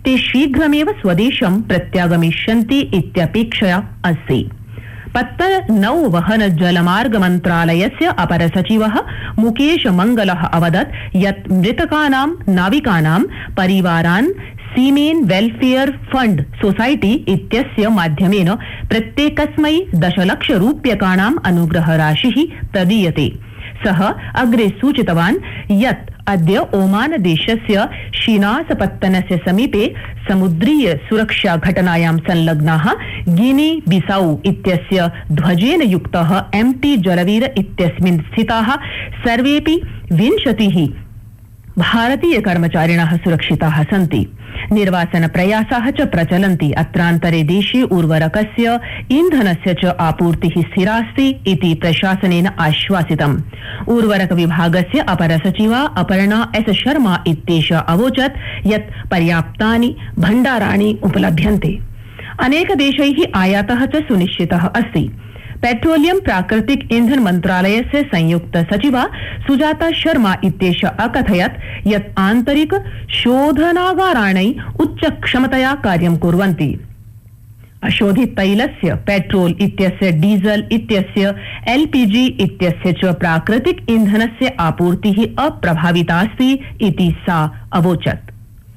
ते शीघ्रमेव स्वदेशं प्रत्यागमिष्यन्ति इत्यपेक्षया अस्ति। पत्तन नौवहन जलमार्ग मन्त्रालयस्य अपर सचिवः मुकेश मंगलः अवदत् यत् मृतकानां नाविकानां परिवारान् सीमेन वेलफेयर फंड सोसाइटी इत्यस्य माध्यमेन प्रत्येकस्मै 10 लाख रूप्यकाणां अनुग्रह राशिः प्रदीयते। सः अग्रे सूचितवान् यत् अद्य ओमान देशस्य शिनास पत्तनस्य समीपे समुद्रीय सुरक्षा घटनायां संलग्नाः गिनी बिसाउ इत्यस्य ध्वजेन युक्तः एमटी जलवीर इत्यस्मिन् स्थिताः सर्वेपि 20 भारतीय कर्मचारिणः सुरक्षिताः सन्ति। निर्वासन प्रयासाः च प्रचलन्ति। अत्रान्तरे देशे उर्वरकस्य ईंधनस्य च आपूर्तिः स्थिरास्ति इति प्रशासनेन आश्वासितम्। उर्वरक विभागस्य अपर सचिवा अपर्णा एस शर्मा इत्येषा अवोचत् यत् पर्याप्तानि भण्डाराणि उपलभ्यन्ते। अनेक देशैः आयातः च सुनिश्चितः अस्ति। पेट्रोलियम प्राकृतिक ईंधन मन्त्रालयस्य संयुक्त सचिवा सुजाता शर्मा इत्येषा अकथयत् यत् आन्तरिक शोधनागाराणि उच्चक्षमतया कार्यं कुर्वन्ति। अशोधित तैलस्य, पेट्रोल इत्यस्य, डीजल इत्यस्य, एलपीजी इत्यस्य च प्राकृतिक ईंधनस्य आपूर्तिः अप्रभावितास्ति इति सा अवोचत्।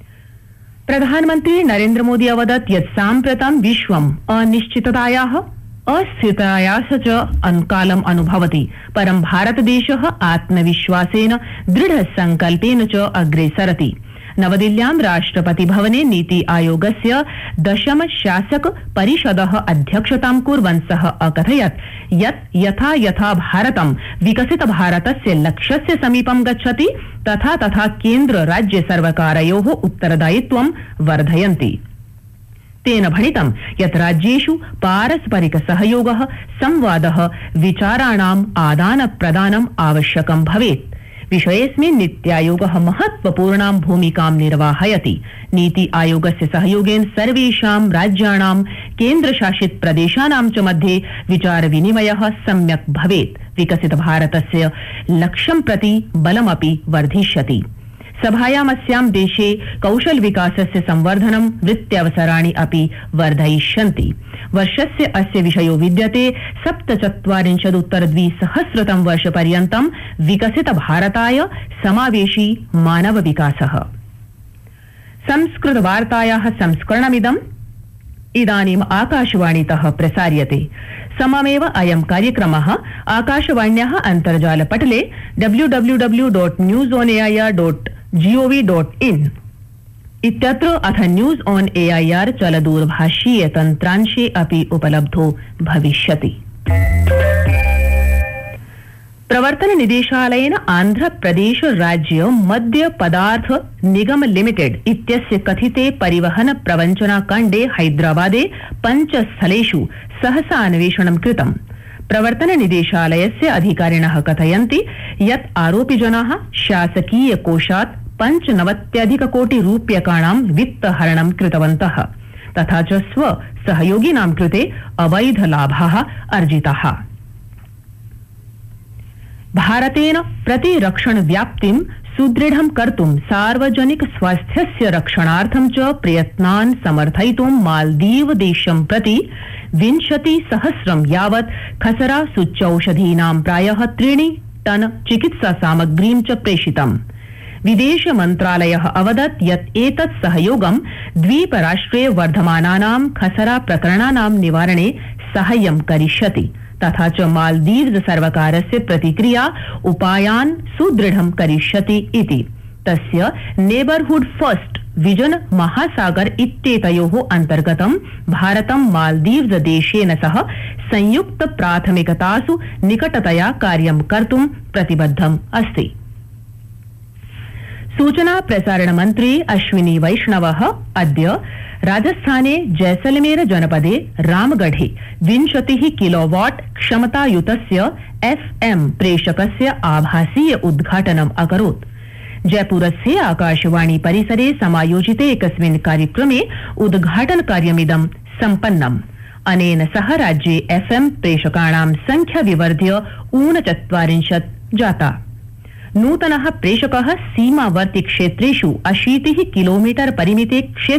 प्रधानमन्त्री नरेन्द्र मोदी अवदत् यत् साम्प्रतं विश्वम् अनिश्चिततायाः अस्थिरतायाः च कालम् अनुभवति, परं भारतदेशः आत्मविश्वासेन दृढसंकल्पेन च अग्रे सरति। नवदिल्ल्यां राष्ट्रपति भवने नीति आयोगस्य 10 शासक परिषदः अध्यक्षतां कुर्वन् सः अकथयत् यत् यथा यथा भारतं विकसित भारतस्य लक्ष्यस्य समीपं गच्छति तथा तथा केन्द्र राज्य सर्वकारयोः उत्तरदायित्वं वर्धयन्ति। तेन भणितं यत् राज्येषु पारस्परिक सहयोगः, संवादः, विचाराणाम् आदान प्रदानम् आवश्यकं भवेत्। विषयेऽस्मिन् नीत्यायोगः महत्वपूर्णां भूमिकां निर्वाहयति। नीति आयोगस्य सहयोगेन सर्वेषां राज्याणां केन्द्रशासित प्रदेशानां च मध्ये विचार विनिमयः सम्यक् भवेत्। विकसित भारतस्य लक्ष्यं प्रति बलमपि वर्धिष्यति। सभायामस्यां देशे कौशल विकासस्य संवर्धनं, वृत्त्यवसराणि अपि वर्धयिष्यन्ति। वर्षस्य अस्य विषयो विद्यते 47-उत्तर-2000 वर्षपर्यन्तं विकसित भारताय समावेशी मानव विकासः। संस्कृत वार्तायाः संस्करणमिदम् इदानीम् आकाशवाणीतः प्रसार्यते। सममेव अयं कार्यक्रमः आकाशवाण्याः अन्तर्जालपटले www.newsonair.gov.in इत्यत्र अथ न्यूज ऑन एआईआर चलदूरभाषीय तन्त्रांशे अपि उपलब्धो भविष्यति। प्रवर्तन निदेशालयेन आंध्र प्रदेश राज्य मद्य पदार्थ निगम लिमिटेड इत्यस्य कथिते परिवहन प्रवञ्चनाकाण्डे हैदराबादे 5 स्थलेषु सहसा अन्वेषणं कृतम्। प्रवर्तन निदेशालयस्य अधिकारिणः कथयन्ति यत् आरोपिजनाः शासकीय कोषात् 95 कोटि रूप्यकाणां वित्तहरणं कृतवन्तः तथा च स्व सहयोगिनां कृते अवैध लाभाः अर्जिताः। भारतेन प्रतिरक्षण व्याप्तिं सुदृढं कर्तुं सार्वजनिक स्वास्थ्यस्य रक्षणार्थं च प्रयत्नान् समर्थयितुं मालदीव देशं प्रति 20,000 यावत् खसरा सूच्यौषधीनां प्रायः 3 टन चिकित्सा सामग्रीं च प्रेषितम्। विदेश मन्त्रालयः अवदत् यत् एतत् सहयोगं द्वीपराष्ट्रे वर्धमानानां खसरा प्रकरणानां निवारणे साहाय्यं करिष्यति तथा च मालदीव्स सर्वकारस्य प्रतिक्रिया उपायान् सुदृढं करिष्यति इति। तस्य नेबरहुड फर्स्ट विजन महासागर इत्येतयोः अन्तर्गतं भारतं मालदीव्स देशेन सह संयुक्त प्राथमिकतासु निकटतया कार्यं कर्तुं प्रतिबद्धम् अस्ति। सूचना प्रसारण मंत्री अश्विनी वैष्णवः अद्य राजस्थाने जैसलमेर जनपदे रामगढ़े 20 किलोवाट क्षमतायुतस्य FM प्रेषकस्य आभासीय उद्घाटनम् अकरोत्। जयपुरस्य आकाशवाणी परिसरे समायोजिते एकस्मिन् कार्यक्रमे उद्घाटन कार्यमिदं सम्पन्नम्। अनेन सह राज्ये FM प्रेषकाणां संख्या विवर्ध्य 39 जाता। नूतनः प्रेषकः सीमावर्ती क्षेत्रेषु 80 किलोमीटर परिमिते क्षेत्रे